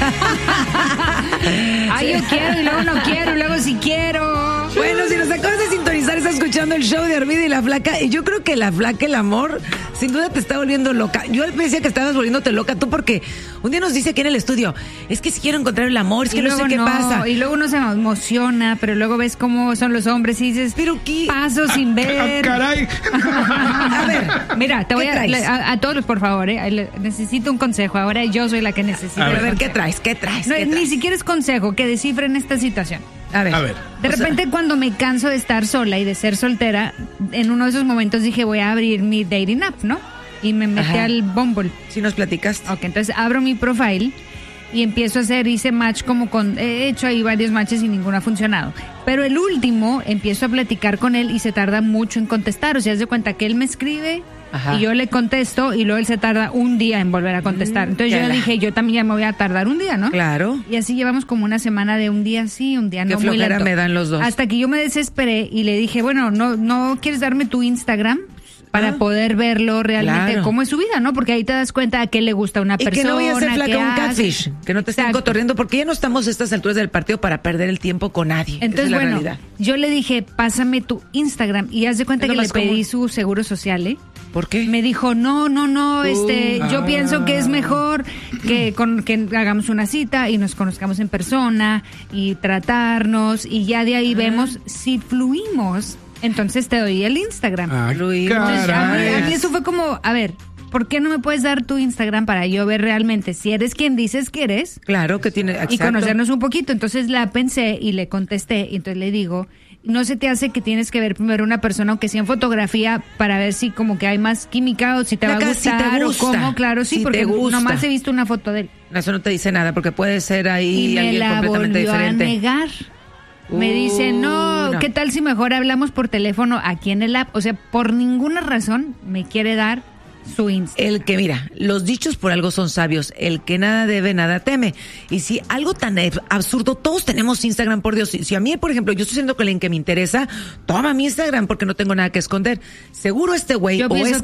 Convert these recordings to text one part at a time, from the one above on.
Ay, yo quiero y luego no quiero y luego sí quiero. Bueno, si nos acabas de sintonizar, estás escuchando el show de Armida y la Flaca. Y yo creo que la Flaca, el amor, sin duda te está volviendo loca. Yo pensé que estabas volviéndote loca tú porque un día nos dice aquí en el estudio, es que si quiero encontrar el amor, es que no sé qué pasa. Y luego uno se emociona, pero luego ves cómo son los hombres y dices, ¿pero qué? Paso sin ver. ¡Caray! A ver, mira, te voy a todos, por favor, necesito un consejo. Ahora yo soy la que necesito. A ver, ¿qué traes? ¿Qué traes? No, ni siquiera es consejo, que descifren esta situación. A ver. De repente, cuando me canso de estar sola y de ser soltera, en uno de esos momentos dije, voy a abrir mi dating app, ¿no? Y me metí al Bumble. Sí nos platicaste. Ok, entonces abro mi profile y empiezo a hice match he hecho ahí varios matches y ninguno ha funcionado. Pero el último, empiezo a platicar con él y se tarda mucho en contestar. O sea, haz de cuenta que él me escribe y yo le contesto y luego él se tarda un día en volver a contestar. Entonces yo dije, yo también ya me voy a tardar un día, ¿no? Claro. Y así llevamos como una semana de un día sí, un día no. Qué flojera muy lento. me dan los dos. Hasta que yo me desesperé y le dije, bueno, ¿no quieres darme tu Instagram? Para poder verlo realmente cómo es su vida, ¿no? Porque ahí te das cuenta a qué le gusta a una persona. Y que no voy a ser flaca un hace. catfish, que no te estén cotorreando, porque ya no estamos a estas alturas del partido para perder el tiempo con nadie. Entonces, esa es la bueno, realidad. yo le dije, pásame tu Instagram, y haz de cuenta que le pedí su seguro social, ¿eh? ¿Por qué? Me dijo, no, yo pienso que es mejor que hagamos una cita y nos conozcamos en persona y tratarnos, y ya de ahí vemos si fluimos. Entonces te doy el Instagram. Entonces, a mí eso fue como, a ver, ¿por qué no me puedes dar tu Instagram para yo ver realmente si eres quien dices que eres? Claro que tiene, exacto. Y conocernos un poquito. Entonces la pensé y le contesté, y entonces le digo, ¿no se te hace que tienes que ver primero una persona, aunque sea en fotografía, para ver si como que hay más química o si te va a gustar o cómo? Claro, sí, porque nomás he visto una foto de él. Eso no te dice nada, porque puede ser ahí y alguien completamente diferente. Me la volvió a negar. Me dice, no, ¿qué tal si mejor hablamos por teléfono aquí en el app? O sea, por ninguna razón me quiere dar su Instagram. El que, mira, los dichos por algo son sabios. El que nada debe, nada teme. Y si algo tan absurdo, todos tenemos Instagram, por Dios. Si a mí, por ejemplo, yo estoy siendo con alguien que me interesa, toma mi Instagram porque no tengo nada que esconder. Seguro este güey o es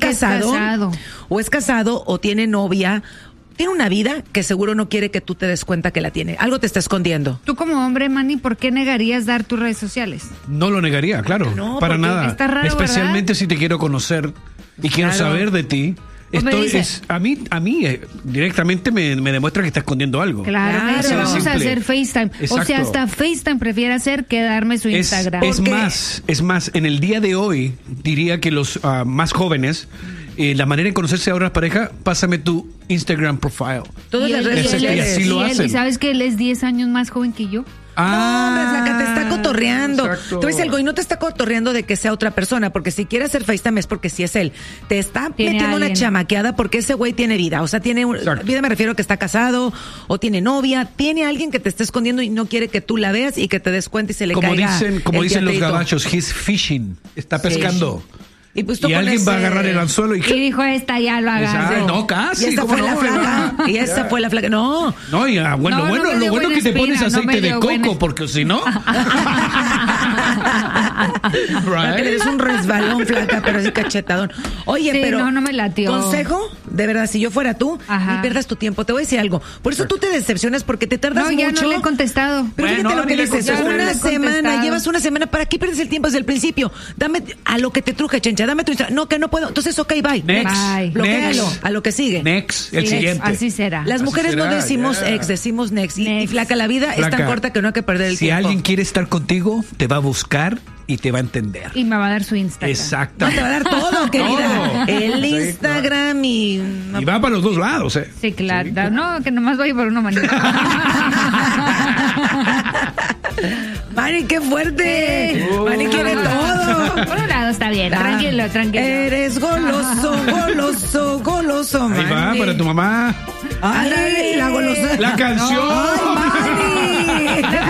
casado o tiene novia. Tiene una vida que seguro no quiere que tú te des cuenta que la tiene. Algo te está escondiendo. Tú como hombre, Manny, ¿por qué negarías dar tus redes sociales? No lo negaría, claro. No, para nada. Está raro, especialmente ¿verdad? Si te quiero conocer y quiero saber de ti. A mí directamente me demuestra que está escondiendo algo. Claro, me dice, vamos a hacer FaceTime. Exacto. O sea, hasta FaceTime prefiere hacer que darme su Instagram. Es más, en el día de hoy diría que los más jóvenes, la manera de conocerse ahora pareja, pásame tu Instagram profile. Todas las redes sociales. Y así lo hacen. ¿Y sabes que él es 10 años más joven que yo? No, hombre, Flaca, te está cotorreando. Exacto. Tú dices algo y no te está cotorreando de que sea otra persona, porque si quiere hacer FaceTime es porque si es él. Te está metiendo una chamaqueada porque ese güey tiene vida. O sea, tiene vida, me refiero a que está casado o tiene novia. Tiene alguien que te está escondiendo y no quiere que tú la veas y que te des cuenta y se le caiga. Como dicen los gabachos, he's fishing. Está pescando. Y, pues y alguien va a agarrar el anzuelo y dijo, esta ya lo agarró. No, casi. Y esa fue la Flaca. Y esa fue la Flaca. No. No, ya, bueno, lo bueno que te pones aceite de coco, porque si no. Para que le des un resbalón, Flaca, pero así cachetadón. Oye, sí, pero. No me latió. Consejo, de verdad, si yo fuera tú, ni pierdas tu tiempo. Te voy a decir algo. Por eso tú te decepcionas porque te tardas mucho. No, ya no le he contestado. Pero fíjate lo que dices. Una semana, llevas una semana. ¿Para qué pierdes el tiempo desde el principio? Dame a lo que te truje, chencha. Dame tu Instagram. No, que no puedo. Entonces, ok, bye. Next. Bloquéalo. A lo que sigue. Next. El siguiente. Así será. Las mujeres no decimos ex, decimos next. Y Flaca, la vida es tan corta que no hay que perder el tiempo. Si alguien quiere estar contigo, te va a buscar y te va a entender. Y me va a dar su Instagram. Exacto. No, te va a dar todo, querida. Todo. El Instagram y va para los dos lados, ¿eh? Sí, claro. Sí, no, que nomás voy por una manera. Mari, qué fuerte. Mari quiere todo. Por un lado está bien. Tranquilo. Eres goloso, Mari. Ahí va, para tu mamá. Ay, la golosa. La canción. Ay, Mari.